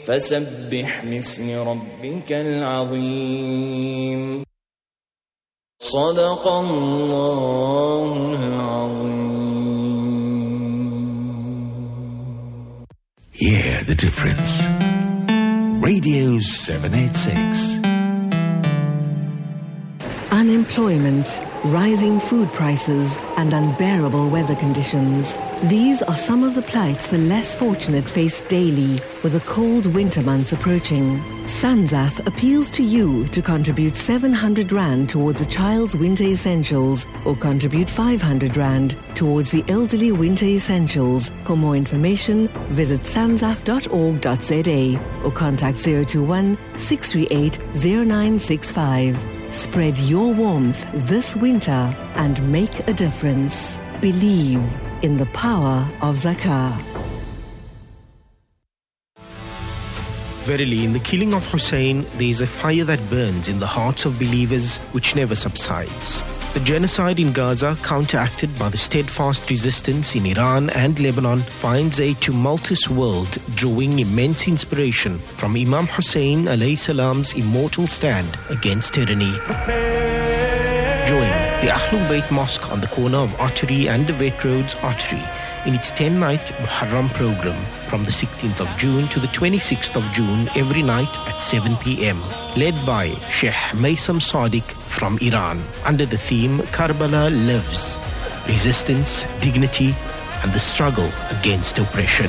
فسبح باسم ربك العظيم. صدق الله العظيم. Hear the difference. Radio 786. Unemployment, rising food prices, and unbearable weather conditions. These are some of the plights the less fortunate face daily with the cold winter months approaching. Sanzaf appeals to you to contribute 700 Rand towards a child's winter essentials or contribute 500 Rand towards the elderly winter essentials. For more information, visit sanzaf.org.za or contact 021 638 0965. Spread your warmth this winter and make a difference. Believe in the power of Zakah. Verily, in the killing of Hussein, there is a fire that burns in the hearts of believers which never subsides. The genocide in Gaza, counteracted by the steadfast resistance in Iran and Lebanon, finds a tumultuous world drawing immense inspiration from Imam Hussein alayhi salam's immortal stand against tyranny. Join the Ahlul Bayt Mosque on the corner of Archery and the Vet Roads Archery in its 10-night Muharram program from the 16th of June to the 26th of June every night at 7 p.m. Led by Sheikh Maysam Sadiq from Iran under the theme Karbala Lives, Resistance, Dignity and the Struggle Against Oppression.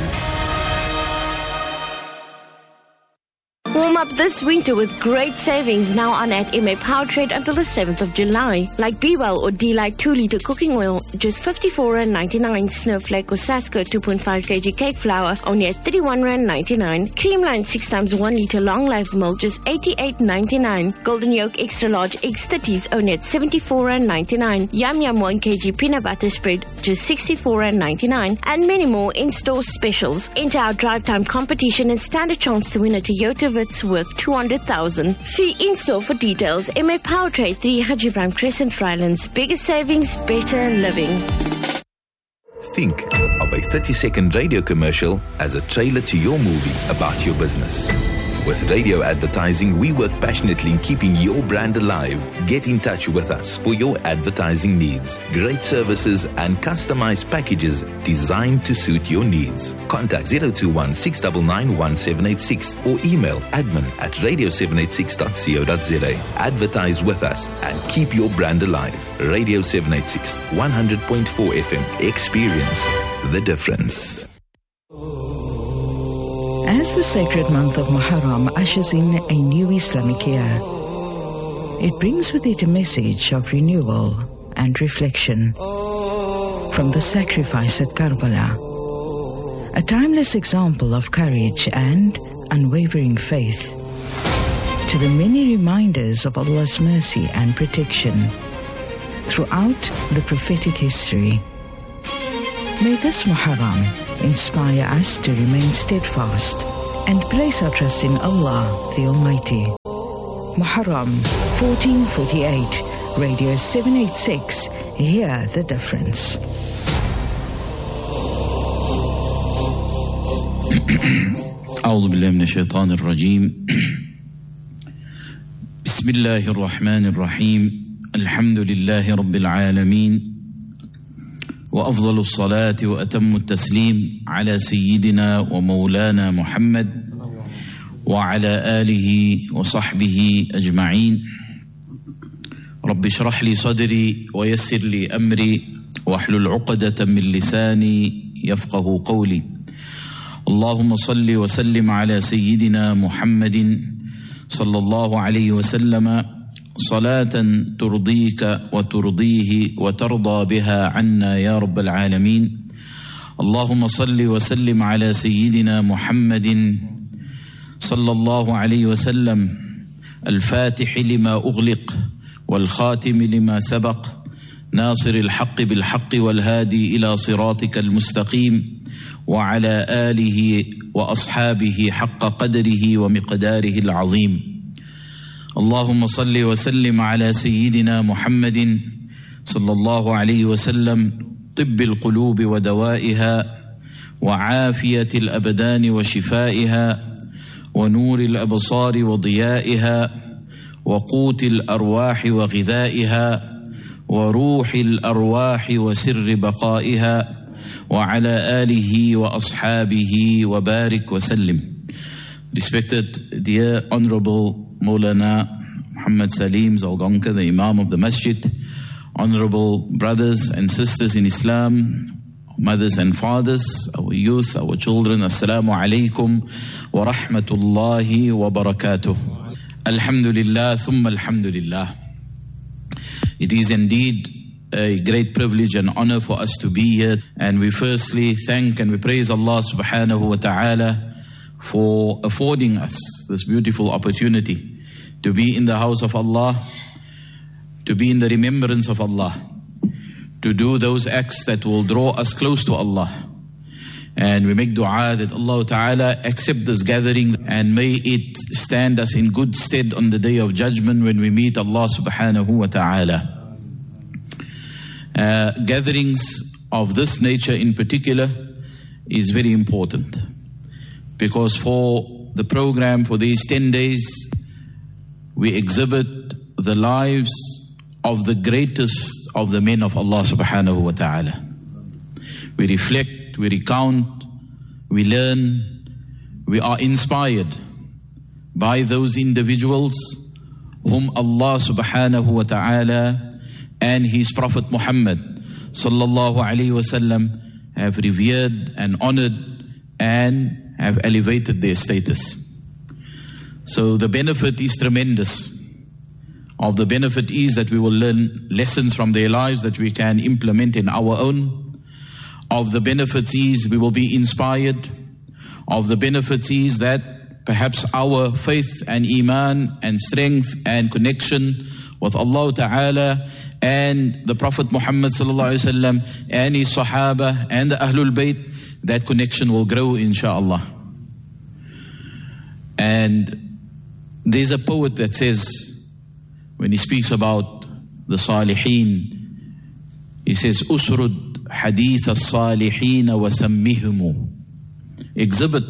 Warm up this winter with great savings now on at MA Powertrade until the 7th of July. Like Be Well or D-Light 2-litre cooking oil, just 54.99. Snowflake or Sasko 2.5 kg cake flour, only at 31.99. Creamline 6 times 1 litre long life milk, just 88.99. Golden Yolk extra large eggs 30s, only at 74.99. Yum Yum 1 kg peanut butter spread, just 64.99. And many more in-store specials. Enter our drive time competition and stand a chance to win a Toyota Vitz worth 200,000. See in-store for details. MA Powertrade 3 Haji Ibrahim Crescent, Rylands. Bigger savings, better living. Think of a 30-second radio commercial as a trailer to your movie about your business. With radio advertising, we work passionately in keeping your brand alive. Get in touch with us for your advertising needs. Great services and customized packages designed to suit your needs. Contact 021 699 1786 or email admin@radio786.co.za. Advertise with us and keep your brand alive. Radio 786, 100.4 FM. Experience the difference. As the sacred month of Muharram ushers in a new Islamic year, it brings with it a message of renewal and reflection. From the sacrifice at Karbala, a timeless example of courage and unwavering faith, to the many reminders of Allah's mercy and protection throughout the prophetic history. May this Muharram inspire us to remain steadfast and place our trust in Allah the Almighty. Muharram 1448, Radio 786, hear the difference. أعوذ بالله من الشيطان الرجيم. بسم الله الرحمن الرحيم. الحمد لله رب العالمين، وأفضل الصلاة وأتم التسليم على سيدنا ومولانا محمد وعلى آله وصحبه أجمعين. رب اشرح لي صدري ويسر لي أمري واحلل عقدة من لساني يفقه قولي. اللهم صل وسلم على سيدنا محمد صلى الله عليه وسلم صلاة ترضيك وترضيه وترضى بها عنا يا رب العالمين. اللهم صل وسلم على سيدنا محمد صلى الله عليه وسلم الفاتح لما أغلق والخاتم لما سبق ناصر الحق بالحق والهادي إلى صراطك المستقيم وعلى آله وأصحابه حق قدره ومقداره العظيم. اللهم صل وسلم على سيدنا محمد صلى الله عليه وسلم طب القلوب ودوائها وعافية الأبدان وشفائها ونور الأبصار وضيائها وقوت الأرواح وغذائها وروح الأرواح وسر بقائها وعلى آله وأصحابه وبارك وسلم. Respected, dear, Honorable Maulana Muhammad Salim Zalgonka, the Imam of the Masjid, honorable brothers and sisters in Islam, mothers and fathers, our youth, our children, Assalamu alaikum wa rahmatullahi wa barakatuh. Alhamdulillah, thumma alhamdulillah. It is indeed a great privilege and honor for us to be here, and we firstly thank and we praise Allah subhanahu wa ta'ala for affording us this beautiful opportunity to be in the house of Allah, to be in the remembrance of Allah, to do those acts that will draw us close to Allah. And we make dua that Allah Ta'ala accept this gathering and may it stand us in good stead on the day of judgment when we meet Allah Subhanahu wa Ta'ala. Gatherings of this nature in particular is very important, because for the program for these 10 days, we exhibit the lives of the greatest of the men of Allah subhanahu wa ta'ala. We reflect, we recount, we learn, we are inspired by those individuals whom Allah subhanahu wa ta'ala and His Prophet Muhammad sallallahu alayhi wasallam have revered and honored and have elevated their status. So the benefit is tremendous. Of the benefit is that we will learn lessons from their lives that we can implement in our own. Of the benefits is we will be inspired. Of the benefits is that perhaps our faith and iman and strength and connection with Allah Ta'ala and the Prophet Muhammad Sallallahu Alaihi Wasallam and his Sahaba and the Ahlul Bayt, that connection will grow insha'Allah. And there's a poet that says, when he speaks about the Salihin, he says, Usrud hadith as-salihin wa sammihumu. Exhibit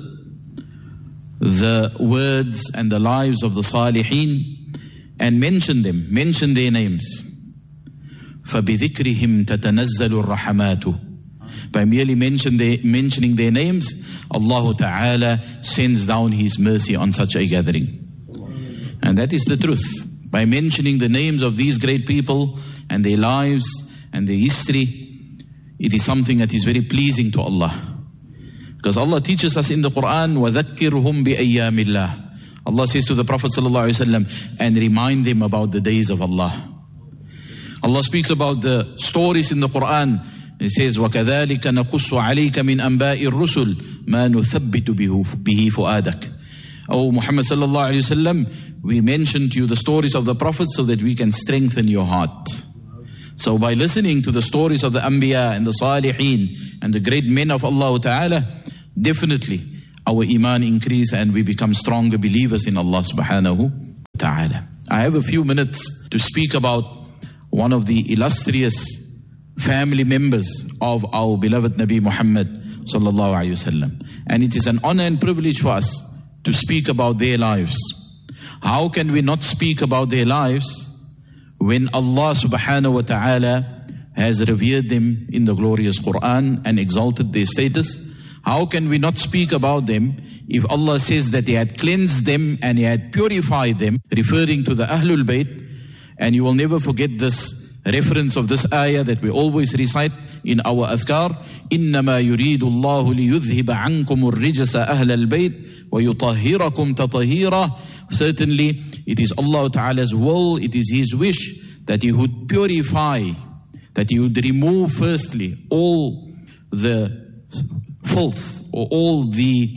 the words and the lives of the Salihin and mention them, mention their names. فَبِذِكْرِهِمْ تَتَنَزَّلُ الرَّحَمَاتُ. By merely mentioning their names, Allah Ta'ala sends down His mercy on such a gathering. And that is the truth. By mentioning the names of these great people and their lives and their history, it is something that is very pleasing to Allah. Because Allah teaches us in the Quran, وَذَكِّرْهُمْ بِأَيَّامِ اللَّهِ. Allah says to the Prophet ﷺ, and remind them about the days of Allah. Allah speaks about the stories in the Quran. He says, وَكَذَلِكَ نَقُصُّ عَلَيْكَ مِنْ أَنْبَاءِ الرُّسُلِ مَا نُثَبِّتُ بِهِ فُؤَادَكَ. O Muhammad sallallahu alayhi wasallam, we mention to you the stories of the prophets so that we can strengthen your heart. So by listening to the stories of the Anbiya and the Salihin and the great men of Allah Ta'ala, definitely our iman increase and we become stronger believers in Allah subhanahu wa ta'ala. I have a few minutes to speak about one of the illustrious family members of our beloved Nabi Muhammad sallallahu alayhi wasallam. And it is an honor and privilege for us to speak about their lives. How can we not speak about their lives when Allah subhanahu wa ta'ala has revered them in the glorious Quran and exalted their status? How can we not speak about them if Allah says that He had cleansed them and He had purified them, referring to the Ahlul Bayt? And you will never forget this reference of this ayah that we always recite in our adhkar. إِنَّمَا يُرِيدُ اللَّهُ لِيُذْهِبَ عَنْكُمُ الرِّجْسَ أَهْلَ الْبَيْتِ وَيُطَهِّرَكُمْ تَطَهِيرًا. Certainly, it is Allah Ta'ala's will, it is His wish that He would purify, that He would remove firstly all the filth or all the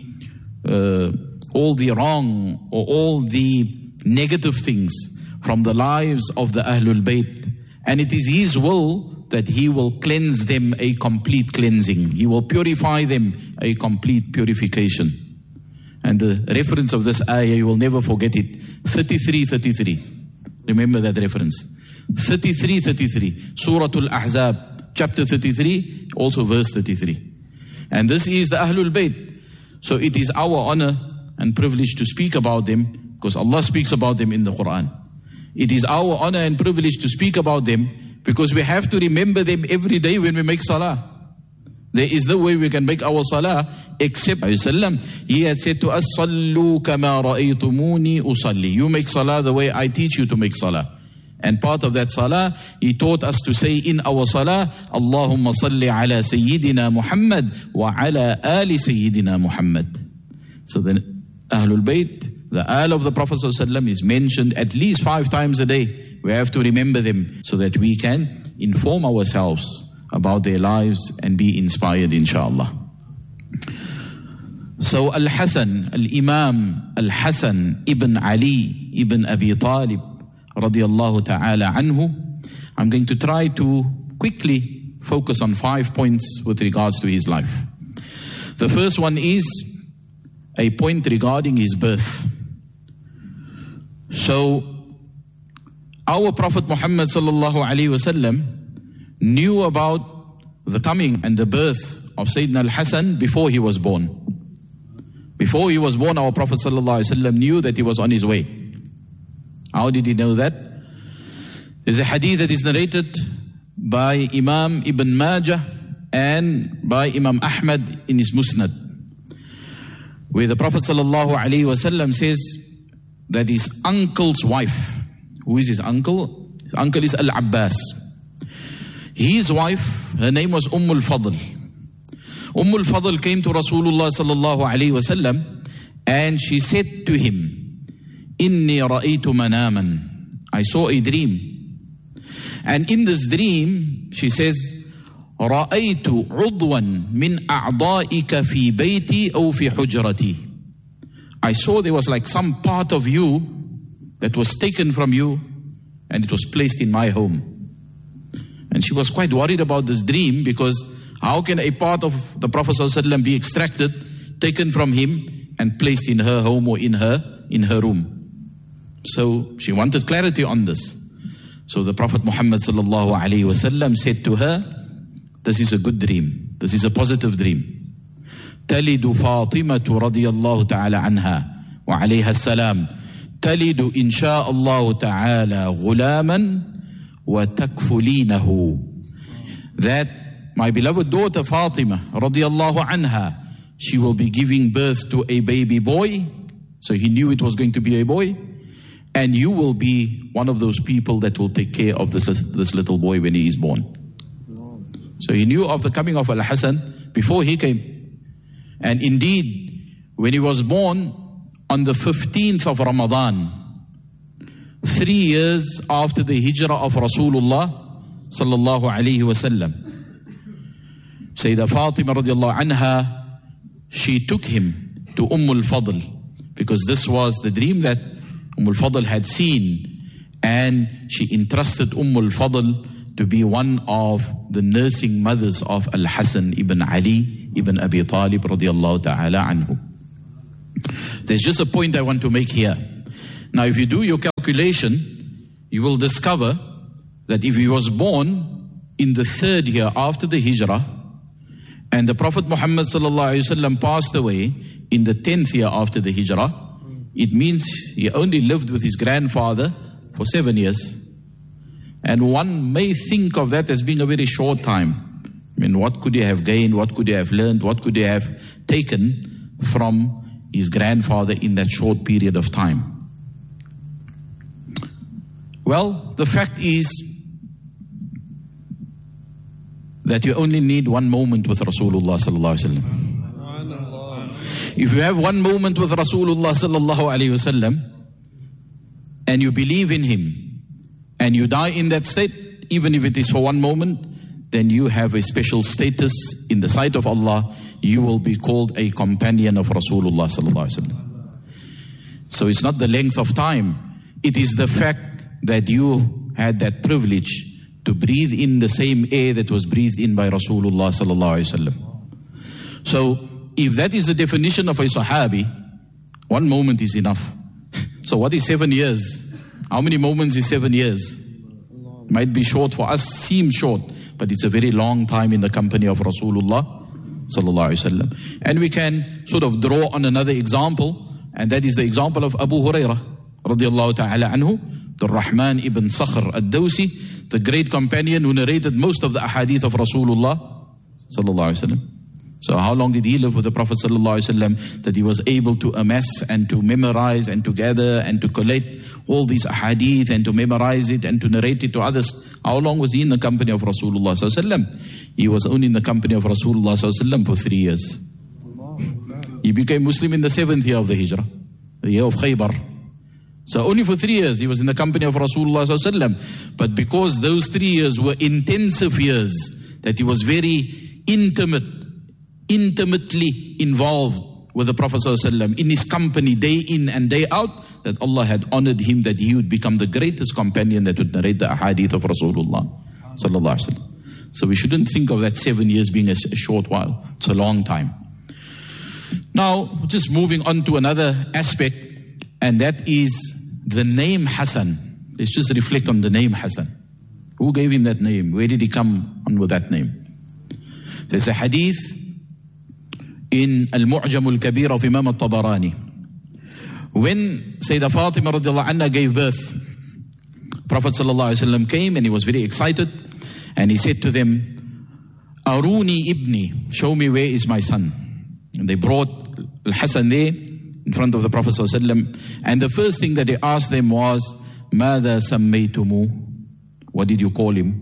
wrong or all the negative things from the lives of the Ahlul Bayt. And it is His will that He will cleanse them a complete cleansing. He will purify them a complete purification. And the reference of this ayah, you will never forget it. 33. Remember that reference. 33. Surah Al-Ahzab, chapter 33, also verse 33. And this is the Ahlul Bayt. So it is our honor and privilege to speak about them because Allah speaks about them in the Quran. It is our honor and privilege to speak about them because we have to remember them every day when we make salah. There is no way we can make our salah except He had said to us, Sallu kama ra'aytumuni usalli. You make salah the way I teach you to make salah. And part of that salah, He taught us to say in our salah, Allahumma salli ala Sayyidina Muhammad wa ala ali Sayyidina Muhammad. So the Ahlul Bayt, the Al of the Prophet ﷺ is mentioned at least 5 times a day. We have to remember them so that we can inform ourselves about their lives and be inspired, inshallah. So Al-Hasan, Al-Imam Al-Hasan ibn Ali ibn Abi Talib radiyallahu ta'ala anhu, I'm going to try to quickly focus on 5 points with regards to his life. The first one is a point regarding his birth. So our Prophet Muhammad sallallahu alaihi wasallam knew about the coming and the birth of Sayyidina Al-Hasan before he was born. Before he was born, our Prophet ﷺ knew that he was on his way. How did he know that? There's a hadith that is narrated by Imam Ibn Majah and by Imam Ahmad in his Musnad, where the Prophet ﷺ says that his uncle's wife, who is his uncle? His uncle is Al-Abbas. His wife, her name was Al-Fadl. Al-Fadl came to Rasulullah sallallahu alayhi wasallam and she said to him, Inni ra'aytu manaman. I saw a dream. And in this dream, she says, Ra'aytu udwan min a'da'ika fi bayti aw fi hujrati. I saw there was like some part of you that was taken from you and it was placed in my home. And she was quite worried about this dream because how can a part of the Prophet ﷺ be extracted, taken from him and placed in her home or in her room? So she wanted clarity on this. So the Prophet Muhammad ﷺ said to her, this is a good dream. This is a positive dream. تلد فاطمة رضي الله تعالى عنها وعليها السلام تلد إن شاء الله تعالى غلاما وتكفلينه. That my beloved daughter Fatima radiyallahu anha, she will be giving birth to a baby boy. So he knew it was going to be a boy. And you will be one of those people that will take care of this little boy when he is born. So he knew of the coming of Al-Hasan before he came. And indeed, when he was born on the 15th of Ramadan, 3 years after the hijrah of Rasulullah sallallahu alayhi wasallam, Sayyidah Fatima radiallahu anha, she took him to Al-Fadl because this was the dream that Al-Fadl had seen, and she entrusted Al-Fadl to be one of the nursing mothers of Al-Hasan ibn Ali ibn Abi Talib radiallahu ta'ala anhu. There's just a point I want to make here. Now if you do your calculation, you will discover that if he was born in the 3rd year after the hijrah, and the Prophet Muhammad sallallahu alaihi wasallam passed away in the 10th year after the hijrah, it means he only lived with his grandfather for 7 years. And one may think of that as being a very short time. I mean, what could he have gained? What could he have learned? What could he have taken from his grandfather in that short period of time? Well, the fact is that you only need one moment with Rasulullah sallallahu alaihi wasallam. If you have one moment with Rasulullah sallallahu alaihi wasallam and you believe in him and you die in that state, even if it is for one moment, then you have a special status in the sight of Allah. You will be called a companion of Rasulullah sallallahu alaihi wasallam. So it's not the length of time. It is the fact that you had that privilege to breathe in the same air that was breathed in by Rasulullah sallallahu alaihi wasallam. So if that is the definition of a Sahabi, one moment is enough. So what is 7 years? How many moments is 7 years? Might be short for us, seem short, but it's a very long time in the company of Rasulullah sallallahu alaihi wasallam. And we can sort of draw on another example, And that is the example of Abu Hurairah radiallahu ta'ala anhu, the Rahman ibn Sakhr ad-Dawsi, the great companion who narrated most of the ahadith of Rasulullah sallallahu alaihi wasallam. So how long did he live with the Prophet sallallahu alaihi wasallam that he was able to amass and to memorize and to gather and to collect all these ahadith and to memorize it and to narrate it to others? How long was he in the company of Rasulullah sallallahu alaihi wasallam? He was only in the company of Rasulullah sallallahu alaihi wasallam for 3 years. He became Muslim in the 7th year of the Hijrah, the year of Khaybar. So only for 3 years he was in the company of Rasulullah sallallahu alaihi wasallam. But because those 3 years were intensive years, that he was very intimately involved with the Prophet ﷺ, in his company day in and day out, that Allah had honored him that he would become the greatest companion that would narrate the ahadith of Rasulullah ﷺ. So we shouldn't think of that 7 years being a short while. It's a long time. Now, just moving on to another aspect, and that is the name Hassan. Let's just reflect on the name Hassan. Who gave him that name? Where did he come on with that name? There's a hadith in Al-Mu'jam Al-Kabir of Imam Al-Tabarani. When Sayyidah Fatima radiallahu anha gave birth, Prophet sallallahu alaihi wasallam came and he was very excited, and he said to them, Aruni ibni, show me where is my son. And they brought Al-Hasan there in front of the Prophet sallallahu alaihi wasallam, and the first thing that they asked them was, Mada sammaytumu, what did you call him?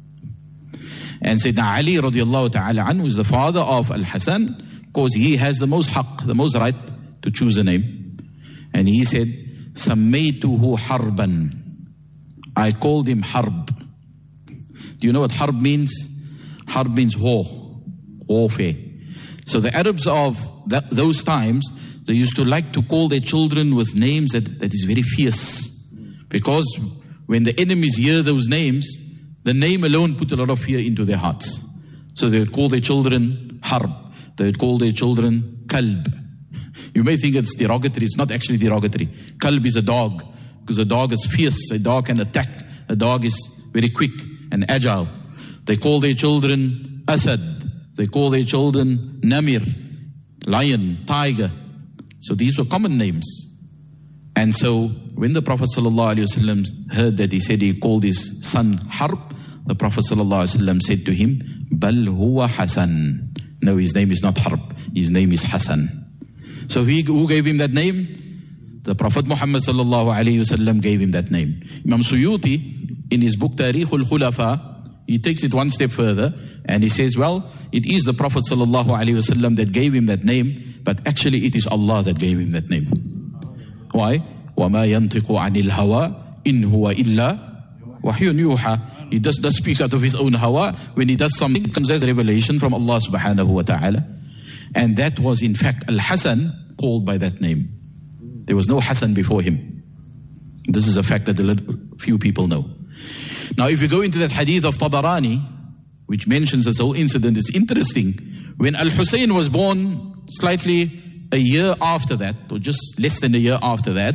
And Sayyidina Ali radiallahu ta'ala anhu is the father of Al-Hasan, because he has the most haqq, the most right to choose a name. And he said, Sammaytuhu Harban, I called him Harb. Do you know what Harb means? Harb means warfare. So the Arabs of those times, they used to like to call their children with names that is very fierce. Because when the enemies hear those names, the name alone put a lot of fear into their hearts. So they would call their children Harb. They would call their children Kalb. You may think it's derogatory. It's not actually derogatory. Kalb is a dog, because a dog is fierce. A dog can attack. A dog is very quick and agile. They call their children Asad. They call their children Namir, lion, tiger. So these were common names. And so when the Prophet ﷺ heard that, he called his son Harb, the Prophet ﷺ said to him, Bal huwa Hasan. No, his name is not Harb. His name is Hasan. So who gave him that name? The Prophet Muhammad ﷺ gave him that name. Imam Suyuti, in his book Tariq al-Khulafa, he takes it one step further, and he says, well, it is the Prophet ﷺ that gave him that name, but actually it is Allah that gave him that name. Why? وَمَا يَنْطِقُ عَنِ الْهَوَىٰ إِنْ هُوَ إِلَّا وَحْيٌ يُوحَىٰ. He does not speak out of his own hawa. When he does something, it comes as a revelation from Allah subhanahu wa ta'ala. And that was in fact Al-Hasan, called by that name. There was no Hasan before him. This is a fact that a few people know. Now if you go into that hadith of Tabarani, which mentions this whole incident, it's interesting. When Al-Hussein was born, slightly a year after that, or just less than a year after that,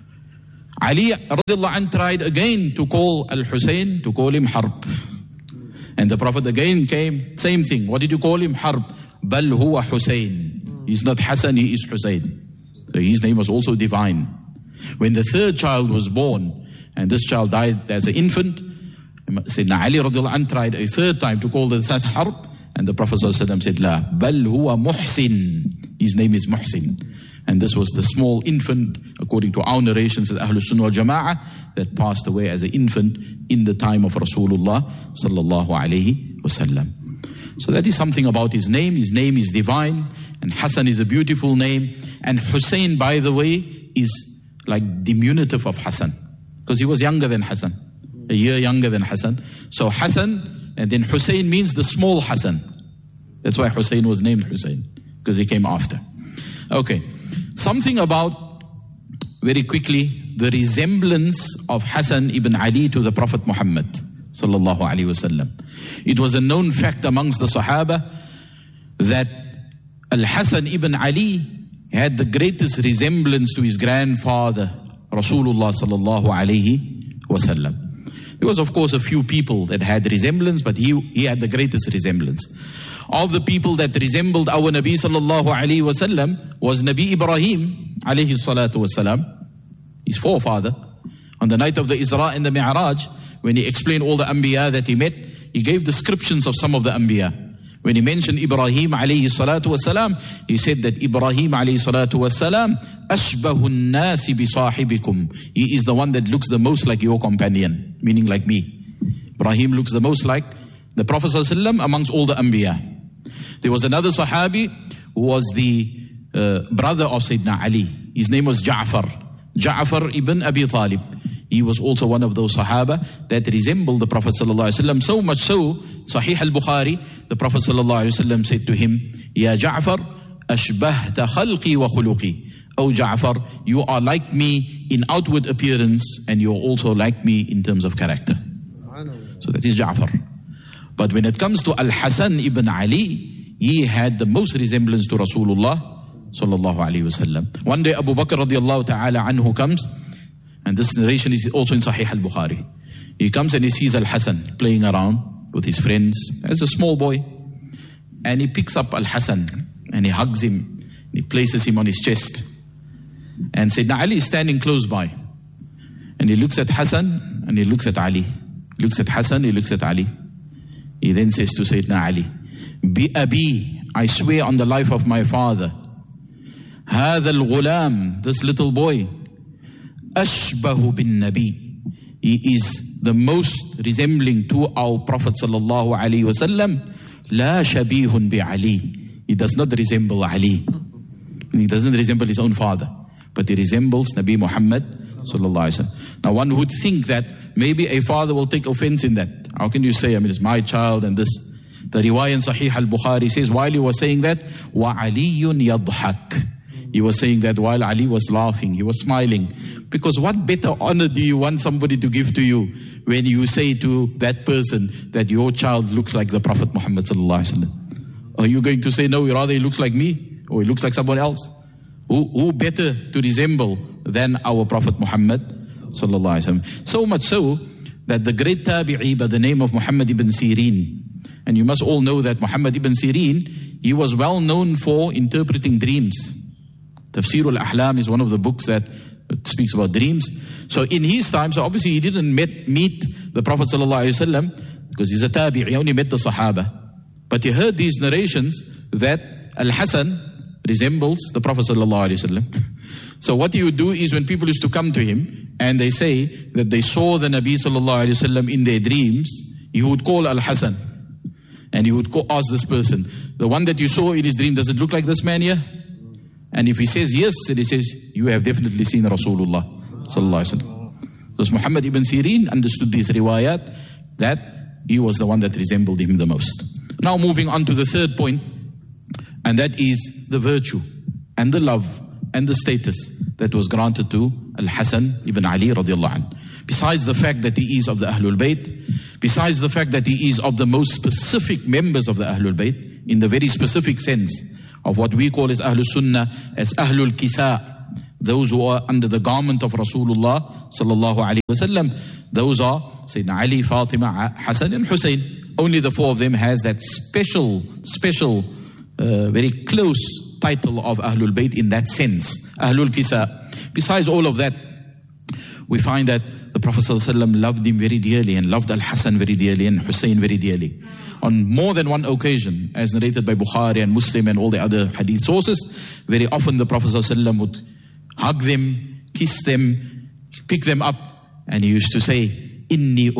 Ali radiallahu anh tried again to call Al-Hussein, to call him Harb. And the Prophet again came, same thing. What did you call him? Harb. Bal huwa Hussein. He's not Hassan, he is Hussein. So his name was also divine. When the third child was born, and this child died as an infant, Sayyidina Ali radiallahu anh tried a third time to call the son Harb, and the Prophet said, La, bal huwa Muhsin. His name is Muhsin. And this was the small infant, according to our narrations at Ahlus Sunnah wal Jama'ah, that passed away as an infant in the time of Rasulullah sallallahu alayhi wasallam. So that is something about his name. His name is divine, and Hassan is a beautiful name. And Hussein, by the way, is like diminutive of Hassan, because he was younger than Hassan, a year younger than Hassan. So Hassan, and then Hussein means the small Hassan. That's why Hussein was named Hussein, because he came after. Okay, something about, very quickly, the resemblance of Hassan ibn Ali to the Prophet Muhammad sallallahu alaihi wasallam. It was a known fact amongst the Sahaba that Al-Hasan ibn Ali had the greatest resemblance to his grandfather Rasulullah sallallahu alaihi wasallam. There was, of course, a few people that had resemblance, but he had the greatest resemblance. Of the people that resembled our Nabi sallallahu alayhi wasallam was Nabi Ibrahim alayhi salatu wasalam, his forefather. On the night of the Isra and the Mi'raj, when he explained all the Anbiya that he met, he gave descriptions of some of the Anbiya. When he mentioned Ibrahim alayhi salatu wasalam, he said that Ibrahim alayhi salatu wasalam, ashbahun nasi bi sahibikum. He is the one that looks the most like your companion, meaning like me. Ibrahim looks the most like the Prophet sallallahu alaihi wasallam amongst all the Anbiya. There was another Sahabi who was the brother of Sayyidina Ali. His name was Ja'far. Ja'far ibn Abi Talib. He was also one of those Sahaba that resembled the Prophet ﷺ, so much so, Sahih al-Bukhari, the Prophet ﷺ said to him, Ya Ja'far, ashbahta khalqi wa khuluqi. Oh Ja'far, you are like me in outward appearance and you are also like me in terms of character. So that is Ja'far. But when it comes to Al-Hasan ibn Ali, he had the most resemblance to Rasulullah sallallahu alayhi wasallam. One day Abu Bakr radiallahu ta'ala anhu comes, and this narration is also in Sahih al-Bukhari. He comes and he sees Al-Hasan playing around with his friends as a small boy. And he picks up Al-Hasan and he hugs him. And he places him on his chest. And Sayyidina Ali is standing close by. And he looks at Hassan and he looks at Ali. He looks at Hassan, he looks at Ali. He then says to Sayyidina Ali, Bi Abi, I swear on the life of my father, هذا الغلام, this little boy, أشبه بالنبي, he is the most resembling to our Prophet sallallahu alaihi wasallam. لا شبيه بعلي, he does not resemble Ali. He doesn't resemble his own father, but he resembles Nabi Muhammad sallallahu alaihi wasallam. Now one would think that maybe a father will take offense in that. How can you say, I mean, it's my child and this? The riwayah in Sahih al-Bukhari says, while he was saying that, وَعَلِيٌّ يَضْحَكُ, he was saying that while Ali was laughing, he was smiling. Because what better honor do you want somebody to give to you when you say to that person that your child looks like the Prophet Muhammad sallallahu alaihi wasallam? Are you going to say, no, rather he looks like me, or he looks like someone else? Who better to resemble than our Prophet Muhammad sallallahu alaihi wasallam? So much so that the great tabi'i by the name of Muhammad ibn Sirin, and you must all know that Muhammad ibn Sirin, he was well known for interpreting dreams. Tafsir al-Ahlam is one of the books that speaks about dreams. So in his time, so obviously he didn't meet the Prophet ﷺ because he's a tabi'i, he only met the Sahaba. But he heard these narrations that Al-Hasan resembles the Prophet ﷺ. So what he would do is when people used to come to him and they say that they saw the Nabi ﷺ in their dreams, he would call Al-Hasan and he would ask this person, the one that you saw in his dream, does it look like this man here? And if he says yes, then he says, you have definitely seen Rasulullah sallallahu alaihi wasallam. So Muhammad ibn Sirin understood these riwayat that he was the one that resembled him the most. Now moving on to the third point, and that is the virtue and the love and the status that was granted to Al-Hasan ibn Ali radiallahu anhu. Besides the fact that he is of the Ahlul Bayt, besides the fact that he is of the most specific members of the Ahlul Bayt, in the very specific sense of what we call as Ahlul Sunnah, as Ahlul Kisa, those who are under the garment of Rasulullah sallallahu alaihi wasallam, those are Sayyidina Ali, Fatima, Hassan and Hussein. Only the four of them has that special, very close title of Ahlul Bayt in that sense, Ahlul Kisa. Besides all of that, we find that the Prophet ﷺ loved him very dearly and loved Al-Hasan very dearly and Hussein very dearly. On more than one occasion, as narrated by Bukhari and Muslim and all the other hadith sources, very often the Prophet ﷺ would hug them, kiss them, pick them up, and he used to say, Inni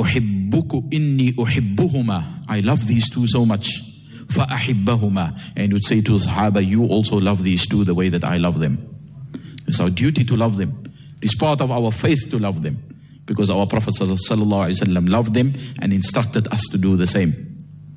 uhibbuhuma, I love these two so much. Fa'ahibbahuma, and he would say to the Sahaba, you also love these two the way that I love them. It's our duty to love them. It's part of our faith to love them, because our Prophet ﷺ loved them and instructed us to do the same.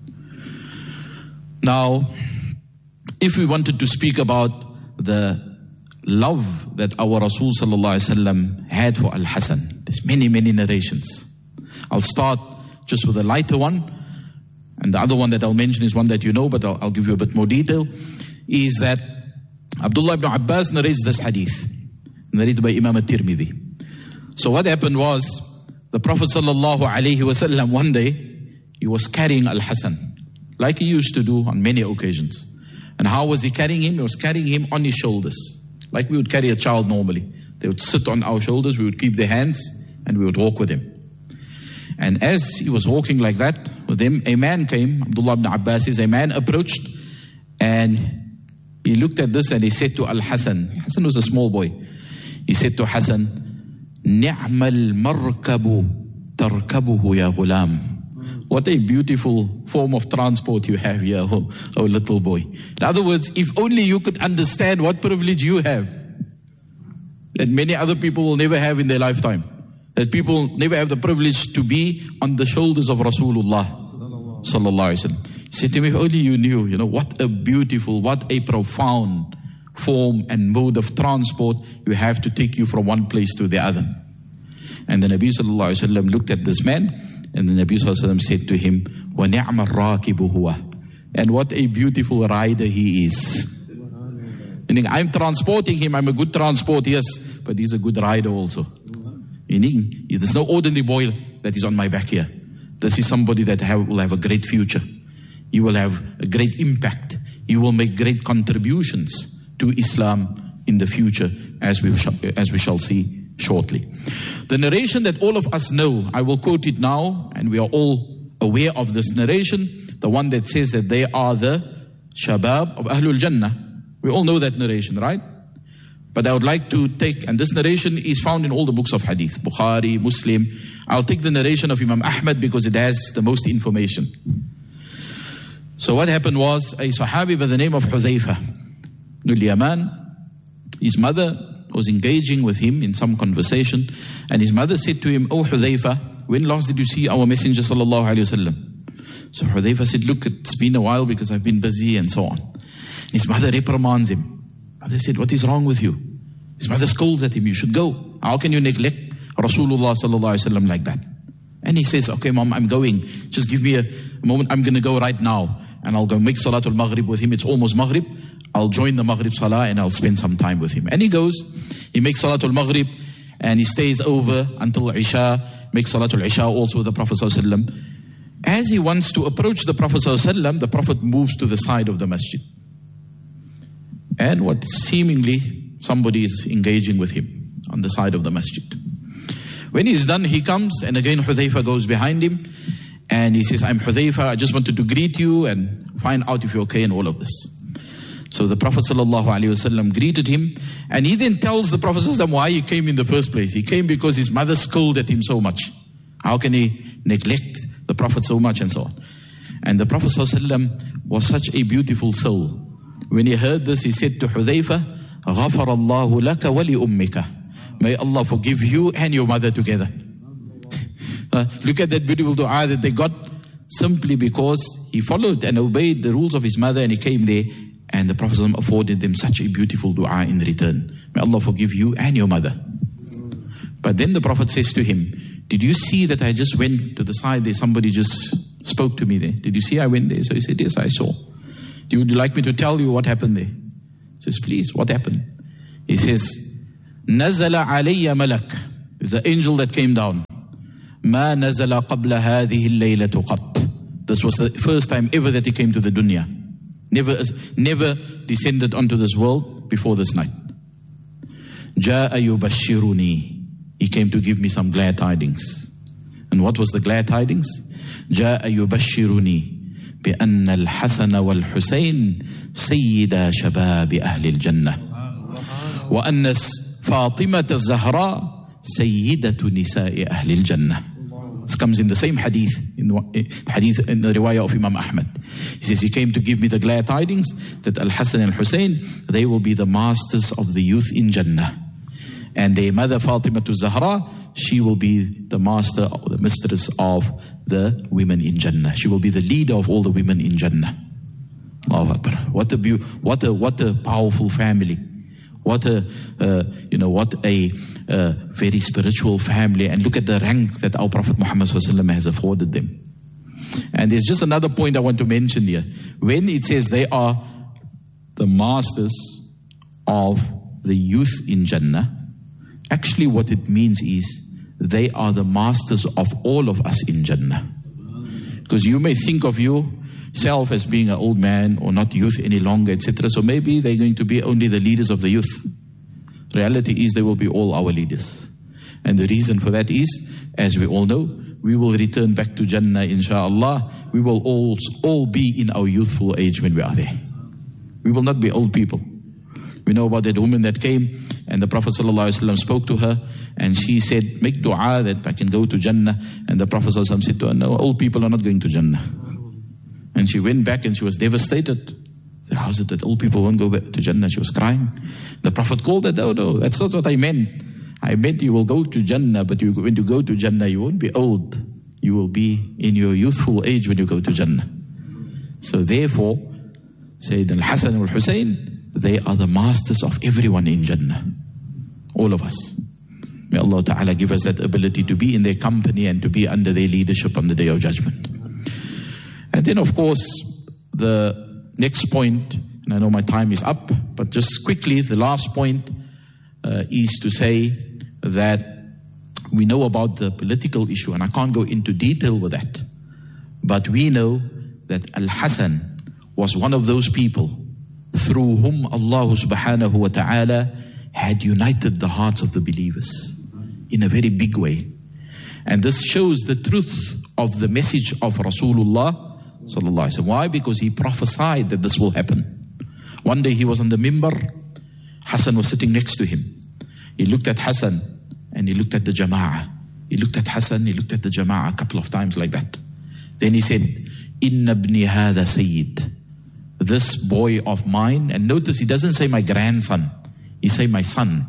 Now, if we wanted to speak about the love that our Rasul ﷺ had for Al-Hasan, there's many narrations. I'll start just with a lighter one, and the other one that I'll mention is one that you know, but I'll give you a bit more detail, is that Abdullah ibn Abbas narrates this hadith, narrated by Imam al-Tirmidhi. So what happened was, the Prophet ﷺ one day, he was carrying Al-Hasan, like he used to do on many occasions. And how was he carrying him? He was carrying him on his shoulders, like we would carry a child normally. They would sit on our shoulders, we would keep their hands, and we would walk with him. And as he was walking like that with him, a man came, Abdullah ibn Abbas says, a man approached, and he looked at this and he said to Al-Hasan, Hasan was a small boy, he said to Hasan, Ni'mal markabu tarkabuhu ya ghulam. What a beautiful form of transport you have here, oh little boy. In other words, if only you could understand what privilege you have, that many other people will never have in their lifetime. That people never have the privilege to be on the shoulders of Rasulullah sallallahu alaihi wasallam. He said to me, if only you knew, what a beautiful, what a profound form and mode of transport you have to take you from one place to the other. And the Nabi sallallahu alaihi wasallam looked at this man, and the Nabi sallallahu alaihi wasallam said to him, وَنِعْمَ الرَّاكِبُ هُوَ. And what a beautiful rider he is. Meaning, I'm transporting him, I'm a good transport, yes, but he's a good rider also. Meaning, there's no ordinary boy that is on my back here. This is somebody that will have a great future. He will have a great impact. He will make great contributions to Islam in the future, as we shall see shortly. The narration that all of us know, I will quote it now, and we are all aware of this narration, the one that says that they are the Shabab of Ahlul Jannah. We all know that narration, right? But I would like to take, and this narration is found in all the books of hadith, Bukhari, Muslim. I'll take the narration of Imam Ahmad because it has the most information. So what happened was, a Sahabi by the name of Hudhayfa ibn al-Yaman, his mother was engaging with him in some conversation, and his mother said to him, "Oh Hudhayfa, when last did you see our Messenger sallallahu alaihi wasallam?" So Hudhayfa said, "Look, it's been a while because I've been busy," and so on. His mother reprimands him. Mother said, "What is wrong with you?" His mother scolds at him, "You should go. How can you neglect Rasulullah sallallahu alaihi wasallam like that?" And he says, "Okay, Mom, I'm going. Just give me a moment. I'm going to go right now. And I'll go make Salatul Maghrib with him. It's almost Maghrib. I'll join the Maghrib Salah and I'll spend some time with him." And he goes, he makes Salatul Maghrib and he stays over until Isha, makes Salatul Isha also with the Prophet sallallahu alaihi wasallam. As he wants to approach the Prophet sallallahu alaihi wasallam, the Prophet moves to the side of the masjid. And what seemingly somebody is engaging with him on the side of the masjid. When he's done, he comes, and again Hudhayfa goes behind him, and he says, "I'm Hudhayfa, I just wanted to greet you and find out if you're okay in all of this." So the Prophet ﷺ greeted him, and he then tells the Prophet ﷺ why he came in the first place. He came because his mother scolded him so much. How can he neglect the Prophet so much, and so on. And the Prophet ﷺ was such a beautiful soul. When he heard this, he said to Hudhayfa, غَفَرَ اللَّهُ لَكَ وَلِأُمِّكَ. May Allah forgive you and your mother together. Look at that beautiful dua that they got simply because he followed and obeyed the rules of his mother, and he came there, and the Prophet ﷺ afforded them such a beautiful dua in return. May Allah forgive you and your mother. But then the Prophet says to him, "Did you see that I just went to the side there? Somebody just spoke to me there. Did you see I went there?" So he said, "Yes, I saw." "Would you like me to tell you what happened there?" He says, "Please, what happened?" He says, "نزل علي ملك." There's an angel that came down. ما نزل قبل هذه الليلة قط. This was the first time ever that he came to the dunya. Never descended onto this world before this night. جاء يبشرني. He came to give me some glad tidings. And what was the glad tidings? جاء يبشرني بأن الحسن والحسين سيدا شباب أهل الجنة وأن فاطمة الزهراء سيدة نساء أهل الجنة. This comes in the same hadith, in the riwayah of Imam Ahmad. He says, he came to give me the glad tidings that Al-Hasan and Hussein, they will be the masters of the youth in Jannah. And their mother Fatima Zahra, she will be the master or the mistress of the women in Jannah. She will be the leader of all the women in Jannah. Allahu Akbar. What a powerful family. What a very spiritual family. And look at the rank that our Prophet Muhammad ﷺ has afforded them. And there's just another point I want to mention here. When it says they are the masters of the youth in Jannah, actually what it means is they are the masters of all of us in Jannah. Because you may think of yourself as being an old man or not youth any longer, etc. So maybe they're going to be only the leaders of the youth. Reality is they will be all our leaders. And the reason for that is, as we all know, we will return back to Jannah, inshallah. We will all be in our youthful age when we are there. We will not be old people. We know about that woman that came and the Prophet ﷺ spoke to her and she said, make dua that I can go to Jannah. And the Prophet ﷺ said to her, no, old people are not going to Jannah. And she went back and she was devastated. Said, how is it that old people won't go back to Jannah? She was crying. The Prophet called her, no, that's not what I meant. I meant you will go to Jannah, but when you go to Jannah, you won't be old. You will be in your youthful age when you go to Jannah. So therefore, Sayyidina al-Hasan al-Hussein, they are the masters of everyone in Jannah. All of us. May Allah Ta'ala give us that ability to be in their company and to be under their leadership on the Day of Judgment. And then of course, the next point, and I know my time is up, but just quickly, the last point is to say that we know about the political issue, and I can't go into detail with that. But we know that Al-Hasan was one of those people through whom Allah subhanahu wa ta'ala had united the hearts of the believers in a very big way. And this shows the truth of the message of Rasulullah sallallahu alaihi wasallam. Why? Because he prophesied that this will happen. One day he was on the mimbar, Hassan was sitting next to him. He looked at Hassan and he looked at the jama'ah. He looked at Hassan, he looked at the jama'ah a couple of times like that. Then he said, Inna ibni hadha sayyid. This boy of mine, and notice he doesn't say my grandson, he say my son.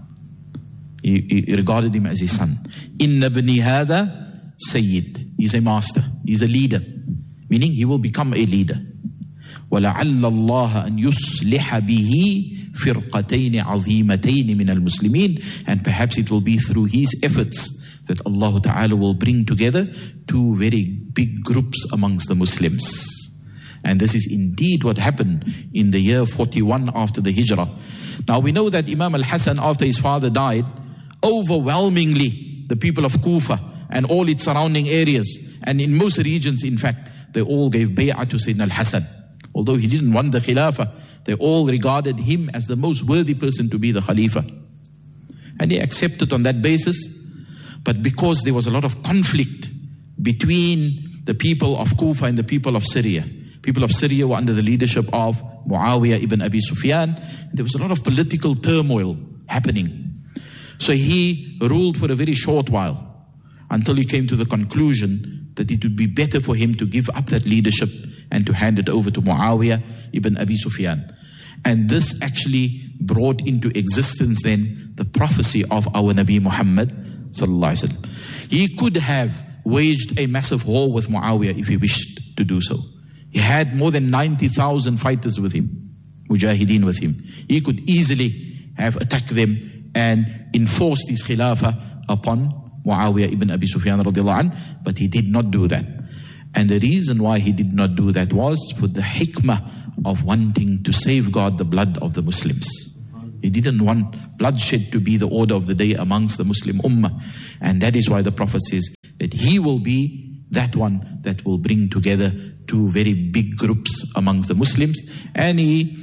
He regarded him as his son. Inna ibni hadha sayyid. He's a master, he's a leader. Meaning he will become a leader. وَلَعَلَّ اللَّهَ أَنْ يُصْلِحَ بِهِ فِرْقَتَيْنِ عَظِيمَتَيْنِ مِنَ الْمُسْلِمِينَ. And perhaps it will be through his efforts that Allah Ta'ala will bring together two very big groups amongst the Muslims. And this is indeed what happened in the year 41 after the Hijrah. Now we know that Imam al-Hasan, after his father died, overwhelmingly the people of Kufa and all its surrounding areas, and in most regions in fact, they all gave bay'ah to Sayyidina al-Hasan. Although he didn't want the Khilafah, they all regarded him as the most worthy person to be the Khalifa. And he accepted on that basis. But because there was a lot of conflict between the people of Kufa and the people of Syria. People of Syria were under the leadership of Muawiyah ibn Abi Sufyan. There was a lot of political turmoil happening. So he ruled for a very short while until he came to the conclusion that it would be better for him to give up that leadership and to hand it over to Muawiyah ibn Abi Sufyan. And this actually brought into existence then the prophecy of our Nabi Muhammad sallallahu alaihi wasallam. He could have waged a massive war with Muawiyah if he wished to do so. He had more than 90,000 fighters with him, mujahideen with him. He could easily have attacked them and enforced his khilafah upon Muawiyah ibn Abi Sufyan radiallahu anh, but he did not do that. And the reason why he did not do that was for the hikmah of wanting to safeguard the blood of the Muslims. He didn't want bloodshed to be the order of the day amongst the Muslim ummah. And that is why the Prophet says that he will be that one that will bring together two very big groups amongst the Muslims. And he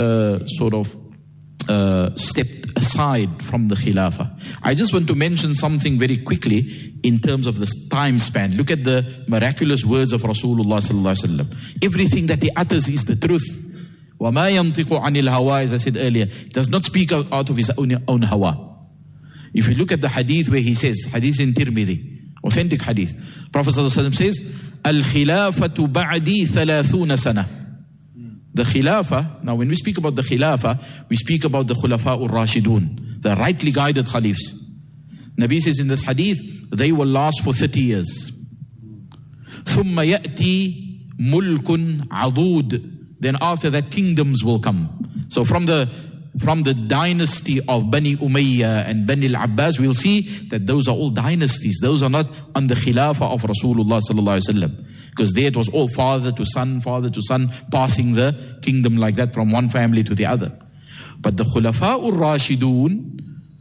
stepped aside from the Khilafah. I just want to mention something very quickly in terms of this time span. Look at the miraculous words of Rasulullah sallallahu alaihi wasallam. Everything that he utters is the truth. وَمَا يَنْطِقُ عَنِ الْهَوَىٰ, as I said earlier, does not speak out of his own hawa. If you look at the hadith where he says, hadith in Tirmidhi, authentic hadith, Prophet sallallahu alaihi wasallam says, الْخِلَافَةُ بَعْدِي 30 سَنَةً. The Khilafah, now when we speak about the Khilafah, we speak about the Khulafa ur-Rashidun, the rightly guided Khalifs. Nabi says in this hadith, they will last for 30 years. ثُمَّ يَأْتِي مُلْكٌ عَضُودٌ. Then after that, kingdoms will come. So from the dynasty of Bani Umayyah and Bani al-Abbas, we'll see that those are all dynasties. Those are not on the Khilafah of Rasulullah sallallahu alaihi wasallam. Because there it was all father to son, passing the kingdom like that from one family to the other. But the Khulafa ur-Rashidun,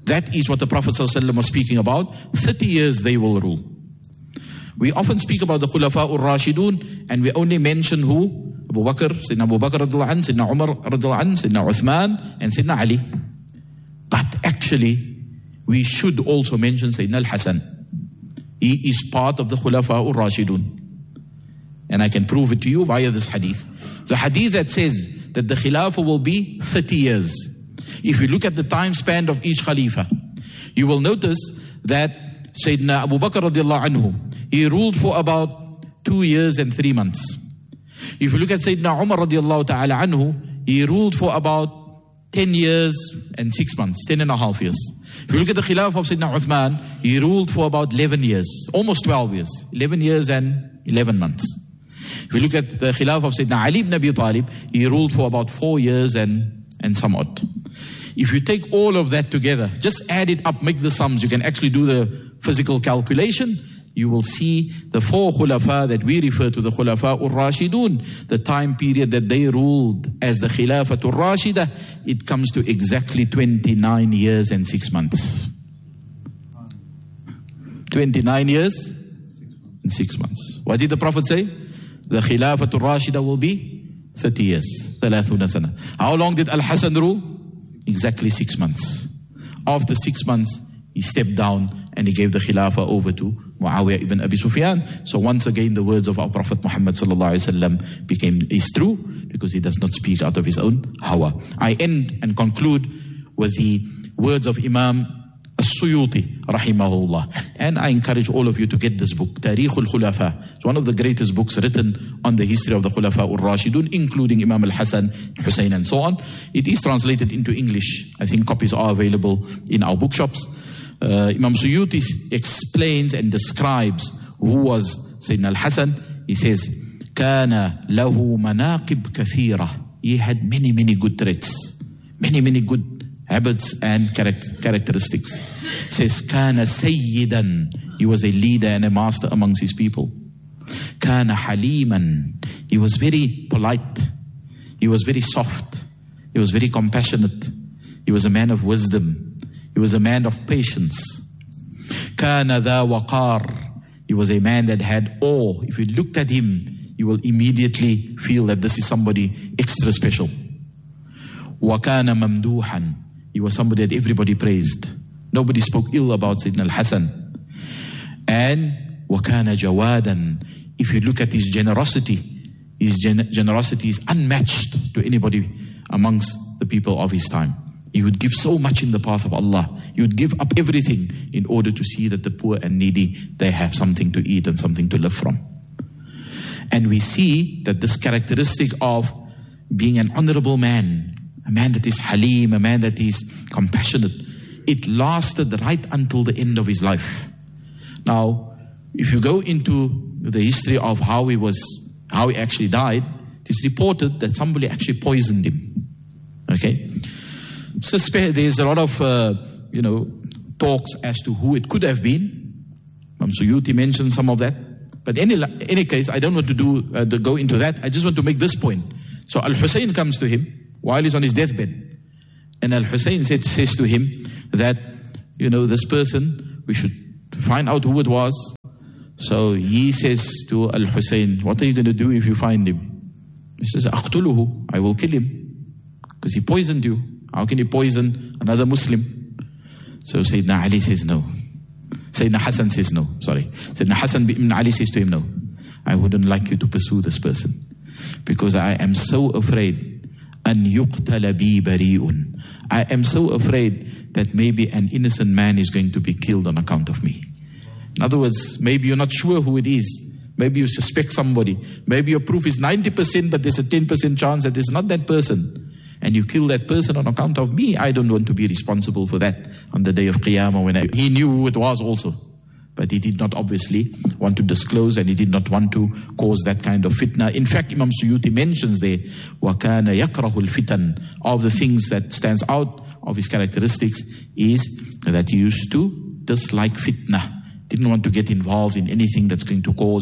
That is what the Prophet ﷺ was speaking about. 30 years they will rule. We often speak about the Khulafa ur-Rashidun and we only mention who? Abu Bakr, Sayyidina Abu Bakr radhiyallahu anhu, Sayyidina Umar radhiyallahu anhu, Sayyidina Uthman and Sayyidina Ali. But actually, we should also mention Sayyidina Al-Hasan. He is part of the Khulafa ur-Rashidun. And I can prove it to you via this hadith. The hadith that says that the Khilafah will be 30 years. If you look at the time span of each Khalifa, you will notice that Sayyidina Abu Bakr radiallahu anhu, he ruled for about 2 years and 3 months. If you look at Sayyidina Umar radiallahu ta'ala anhu, he ruled for about 10 years and 6 months, 10.5 years. If you look at the Khilafah of Sayyidina Uthman, he ruled for about 11 years, almost 12 years, 11 years and 11 months. If you look at the Khilafah of Sayyidina Ali ibn Abi Talib, he ruled for about 4 years and some odd. If you take all of that together, just add it up, make the sums, you can actually do the physical calculation, you will see the 4 Khulafa that we refer to, the Khulafa ur-Rashidun, the time period that they ruled as the Khilafatul Rashida, it comes to exactly 29 years and 6 months. 29 years and 6 months. What did the Prophet say? The Khilafatul Rashida will be 30 years. 30 sana. How long did Al-Hasan rule? Exactly 6 months. After 6 months, he stepped down and he gave the Khilafah over to Muawiyah ibn Abi Sufyan. So once again, the words of our Prophet Muhammad sallallahu alaihi wasallam is true, because he does not speak out of his own hawa. I end and conclude with the words of Imam As-Suyuti rahimahullah. And I encourage all of you to get this book, Tarikhul Khulafa. It's one of the greatest books written on the history of the Khulafa ur-Rashidun, including Imam Al-Hasan, Hussein and so on. It is translated into English. I think copies are available in our bookshops. Imam Suyuti explains and describes who was Sayyidina Al-Hasan. He says, كَانَ لَهُ مَنَاقِبْ كَثِيرًا. He had many good traits, many good habits and characteristics. He says, كَانَ سَيِّدًا. He was a leader and a master amongst his people. كَانَ حَلِيمًا. He was very polite. He was very soft. He was very compassionate. He was a man of wisdom. He was a man of patience. كَانَ ذَا وَقَارٍ. He was a man that had awe. If you looked at him, you will immediately feel that this is somebody extra special. وَكَانَ مَمْدُوحًا. He was somebody that everybody praised. Nobody spoke ill about Sayyidina Al-Hasan. And وَكَانَ جَوَادًا. If you look at his generosity is unmatched to anybody amongst the people of his time. He would give so much in the path of Allah. He would give up everything in order to see that the poor and needy, they have something to eat and something to live from. And we see that this characteristic of being an honorable man, a man that is halim, a man that is compassionate, it lasted right until the end of his life. Now, if you go into the history of how he actually died, it is reported that somebody actually poisoned him. Okay? There's a lot of, talks as to who it could have been. Imam Suyuti mentioned some of that. But in any case, I don't want to go into that. I just want to make this point. So Al-Hussein comes to him while he's on his deathbed. And Al-Hussein says to him that, this person, we should find out who it was. So he says to Al-Hussein, what are you going to do if you find him? He says, أقتله, I will kill him. Because he poisoned you. How can he poison another Muslim? So Sayyidina Ali says no. Sayyidina Hassan says no. Sayyidina Hassan ibn Ali says to him, no. I wouldn't like you to pursue this person. Because I am so afraid. أن يقتل بي بريء. I am so afraid that maybe an innocent man is going to be killed on account of me. In other words, maybe you're not sure who it is. Maybe you suspect somebody. Maybe your proof is 90%, but there's a 10% chance that it's not that person. And you kill that person on account of me. I don't want to be responsible for that on the day of Qiyamah. He knew who it was also. But he did not obviously want to disclose, and he did not want to cause that kind of fitna. In fact, Imam Suyuti mentions there, وَكَانَ يَكْرَهُ الْفِتَنِ. Of the things that stands out of his characteristics is that he used to dislike fitna. Didn't want to get involved in anything that's going to cause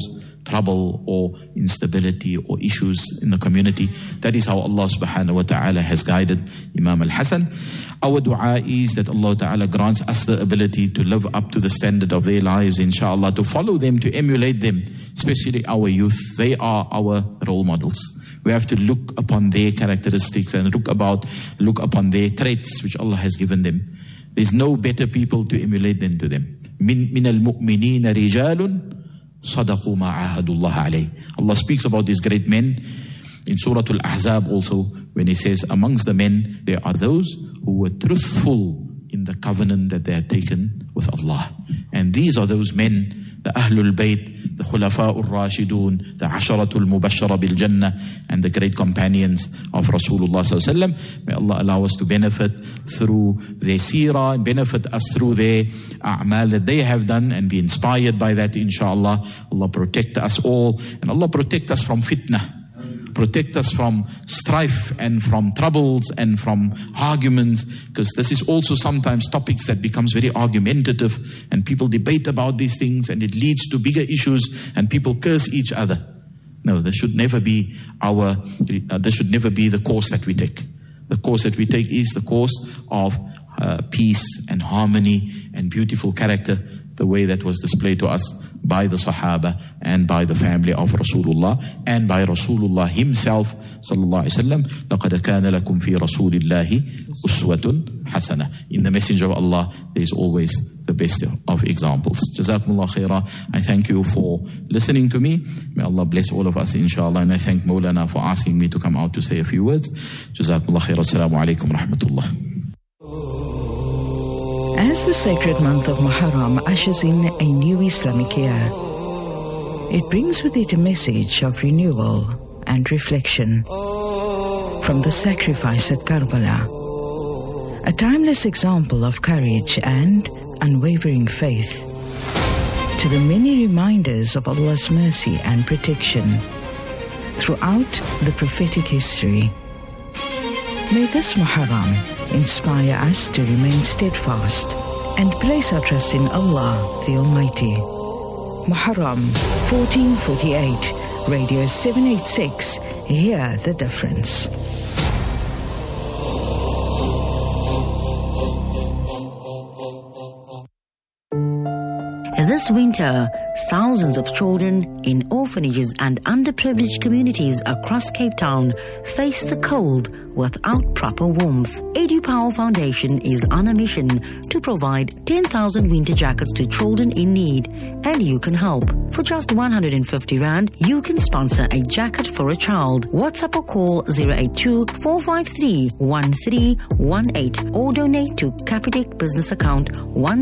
trouble or instability or issues in the community. That is how Allah subhanahu wa ta'ala has guided Imam al-Hasan. Our dua is that Allah ta'ala grants us the ability to live up to the standard of their lives, inshallah, to follow them, to emulate them, especially our youth. They are our role models. We have to look upon their characteristics and look upon their traits which Allah has given them. There's no better people to emulate than to them. من المؤمنين رجال صدقوا ما عاهدوا الله عليه. Allah speaks about these great men in Surah Al-Ahzab also, when He says, amongst the men there are those who were truthful in the covenant that they had taken with Allah. And these are those men, the Ahlul Bayt, the Khulafa'ur Rashidun, the Asharatul Mubashshara bil Jannah, and the great companions of Rasulullah sallallahu alaihi wasallam. May Allah allow us to benefit through their seerah and benefit us through their a'mal that they have done and be inspired by that, inshallah. Allah protect us all, and Allah protect us from fitnah. Protect us from strife and from troubles and from arguments, because this is also sometimes topics that becomes very argumentative and people debate about these things and it leads to bigger issues and people curse each other. No, this should never be the course that we take. The course that we take is the course of peace and harmony and beautiful character, the way that was displayed to us by the Sahaba and by the family of Rasulullah and by Rasulullah himself sallallahu alaihi wasallam. لَقَدْ كَانَ لَكُمْ فِي رَسُولِ اللَّهِ أُسْوَةٌ حَسَنَةٌ. In the Messenger of Allah, there is always the best of examples. Jazakumullah khairah. I thank you for listening to me. May Allah bless all of us, inshallah. And I thank Maulana for asking me to come out to say a few words. Jazakumullah khairah. Assalamu alaikum wa rahmatullah. As the sacred month of Muharram ushers in a new Islamic year, it brings with it a message of renewal and reflection. From the sacrifice at Karbala, a timeless example of courage and unwavering faith, to the many reminders of Allah's mercy and protection throughout the prophetic history. May this Muharram inspire us to remain steadfast and place our trust in Allah the Almighty. Muharram 1448, Radio 786, hear the difference. This winter, thousands of children in orphanages and underprivileged communities across Cape Town face the cold without proper warmth. EduPower Foundation is on a mission to provide 10,000 winter jackets to children in need, and you can help. For just 150 Rand, you can sponsor a jacket for a child. WhatsApp or call 082-453-1318 or donate to Capitec business account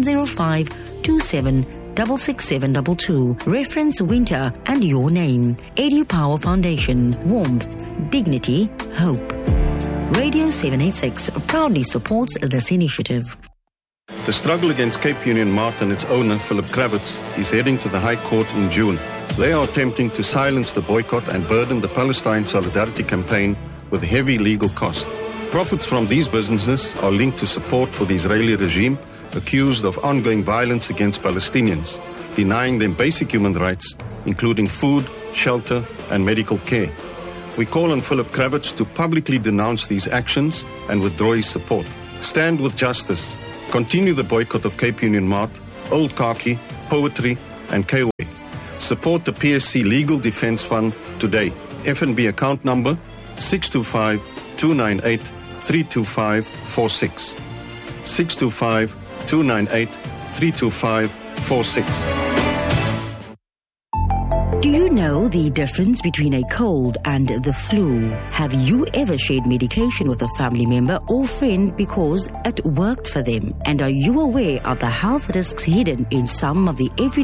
10527666722. Reference winter and your name. EduPower Foundation. Warmth, dignity, hope. Radio 786 proudly supports this initiative. The struggle against Cape Union Mart and its owner, Philip Kravitz, is heading to the High Court in June. They are attempting to silence the boycott and burden the Palestine Solidarity Campaign with heavy legal costs. Profits from these businesses are linked to support for the Israeli regime, accused of ongoing violence against Palestinians, denying them basic human rights, including food, shelter, and medical care. We call on Philip Kravitz to publicly denounce these actions and withdraw his support. Stand with justice. Continue the boycott of Cape Union Mart, Old Khaki, Poetry, and KOA. Support the PSC Legal Defense Fund today. FNB account number 625-298-32546. 625-298-32546. Do you know the difference between a cold and the flu? Have you ever shared medication with a family member or friend because it worked for them? And are you aware of the health risks hidden in some of the everyday